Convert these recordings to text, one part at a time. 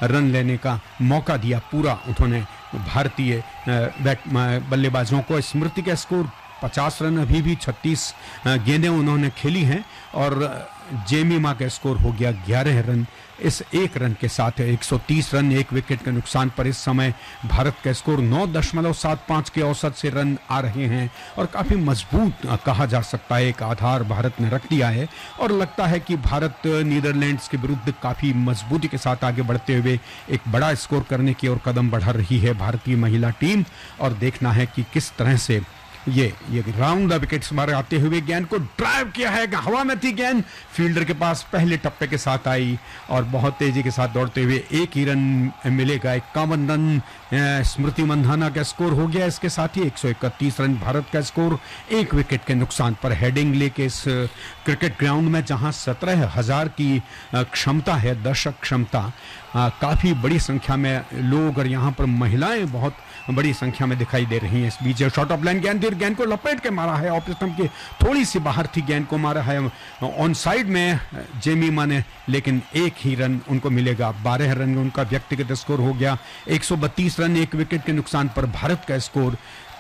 Run लेने का मौका दिया पूरा उन्होंने भारतीय बल्लेबाजों को। स्मृति का स्कोर 50 रन, अभी भी 36 गेंदें उन्होंने खेली हैं और जेमिमा का स्कोर हो गया 11 रन। इस एक रन के साथ 130 रन, एक विकेट के नुकसान पर इस समय भारत का स्कोर 9.75 के औसत से रन आ रहे हैं और काफ़ी मजबूत कहा जा सकता है एक आधार भारत ने रख दिया है। और लगता है कि भारत नीदरलैंड्स के विरुद्ध काफ़ी मजबूती के साथ आगे बढ़ते हुए एक बड़ा स्कोर करने की ओर कदम बढ़ा रही है भारतीय महिला टीम। और देखना है कि किस तरह से ये राउंड द विकेट्स मारे आते हुए गेंद को ड्राइव किया है, हवा में थी गेंद, फील्डर के पास पहले टप्पे के साथ आई और बहुत तेजी के साथ दौड़ते हुए एक ही रन मिलेगा। 51 रन स्मृति मंधाना का स्कोर हो गया। इसके साथ ही 131 रन भारत का स्कोर, एक विकेट के नुकसान पर। हेडिंग लेके इस क्रिकेट ग्राउंड में जहां 17,000 की क्षमता है, दर्शक क्षमता, काफ़ी बड़ी संख्या में लोग और यहाँ पर महिलाएं बहुत बड़ी संख्या में दिखाई दे रही हैं। इस बीच शॉट ऑफ लाइन गेंद को लपेट के मारा है, ऑफ स्टंप के थोड़ी सी बाहर थी, गेंद को मारा है ऑन साइड में जेमिमा ने, लेकिन एक ही रन उनको मिलेगा। 12 रन उनका व्यक्तिगत स्कोर हो गया। 132 रन, एक विकेट के नुकसान पर भारत का स्कोर।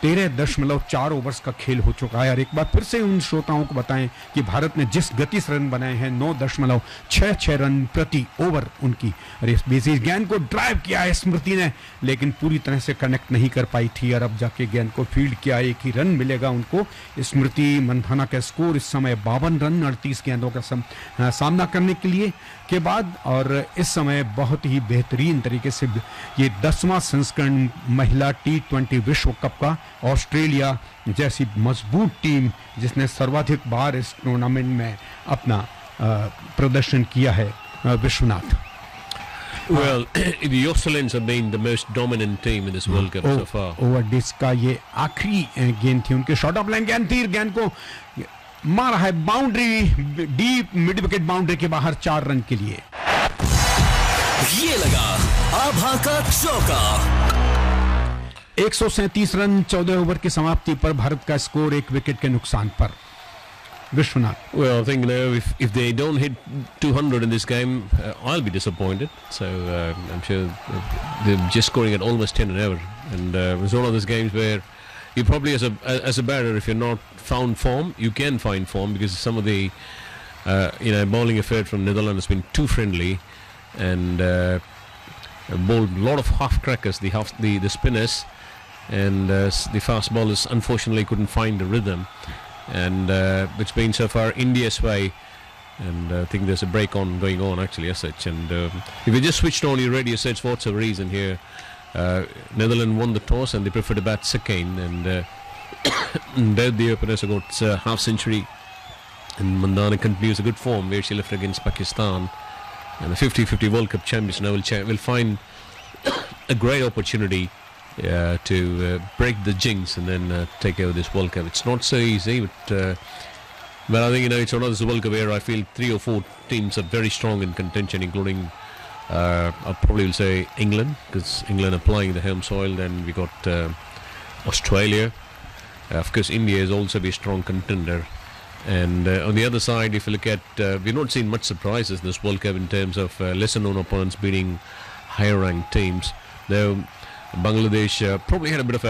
13.4 ओवर्स का खेल हो चुका है। और एक बार फिर से उन श्रोताओं को बताएं कि भारत ने जिस गति से रन बनाए हैं 9.66 रन प्रति ओवर उनकी। और इस बीच गेंद को ड्राइव किया है स्मृति ने, लेकिन पूरी तरह से कनेक्ट नहीं कर पाई थी और अब जाके गेंद को फील्ड किया, एक ही रन मिलेगा उनको। स्मृति मंधाना का स्कोर इस समय 52 रन 38 गेंदों का सामना करने के लिए के बाद। और इस समय बहुत ही बेहतरीन तरीके से ये 10वां संस्करण महिला T20 विश्व कप का ऑस्ट्रेलिया जैसी मजबूत टीम जिसने सर्वाधिक बार इस टूर्नामेंट में अपना प्रदर्शन किया है, Vishwanath. Well, the Australians have been the most dominant team in this World Cup so far. ओवरडिस का ये आखिरी गेंद थी उनके, शॉट ऑफ लाइन गेंद थी, गेंद को मारा है boundary, deep mid wicket boundary के बाहर 4 रन के लिए। ये लगा आभा का चौका। 137 रन 14 ओवर की समाप्ति पर भारत का स्कोर एक विकेट के नुकसान पर। Vishwanath. Well, I think if they don't hit 200 in this game, I'll be disappointed. So I'm sure they're just scoring at almost 10 an hour, and it's one of those games where you probably as a batter, if you're not found form, you can find form because some of the bowling effort from Netherlands has been too friendly and bowled a lot of half crackers, the spinners, and the fast bowlers unfortunately couldn't find the rhythm, and it's been so far India's way. And I think there's a break going on actually as such. And if you just switched on your radio sets, what's the reason here? Netherlands won the toss and they prefer to bat second, and the openers have got half century, and Mandana continues a good form where she left against Pakistan, and the 50-50 World Cup champions now will find a great opportunity to break the jinx and then take over this World Cup. It's not so easy, but I think it's one of this World Cup where I feel 3 or 4 teams are very strong in contention, including I probably will say England, because England are playing the home soil. Then we got Australia. Of course, India is also a strong contender. And on the other side, if you look at, we've not seen much surprises in this World Cup in terms of lesser-known opponents beating higher-ranked teams. Though Bangladesh probably had a bit of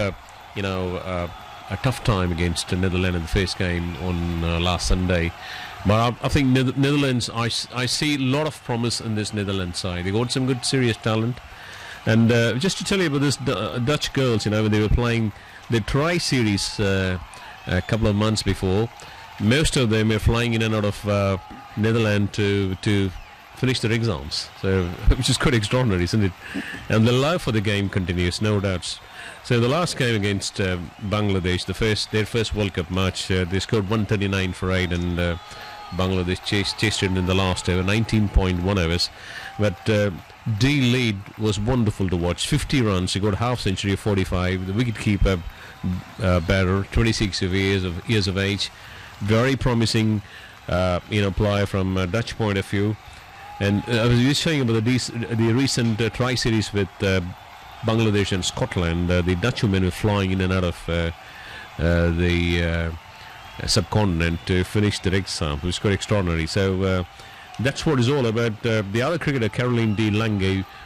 a tough time against Netherlands in the first game on last Sunday. But I think Netherlands, I see a lot of promise in this Netherlands side. They got some good serious talent. And just to tell you about this Dutch girls, when they were playing the Tri-Series a couple of months before, most of them are flying in and out of Netherlands to finish their exams. So, which is quite extraordinary, isn't it? And the love for the game continues, no doubts. So the last game against Bangladesh, their first World Cup match, they scored 139 for 8, and Bangladesh chased it in the last over, 19.1 overs. But D lead was wonderful to watch. 50 runs, he got half century of 45. The wicketkeeper batter, 26 years of age, very promising, player from a Dutch point of view. And I was just saying about the recent Tri-Series with Bangladesh and Scotland. The Dutch women were flying in and out of the subcontinent to finish their exam. It was quite extraordinary. So that's what it's all about. The other cricketer, Caroline D. Lange,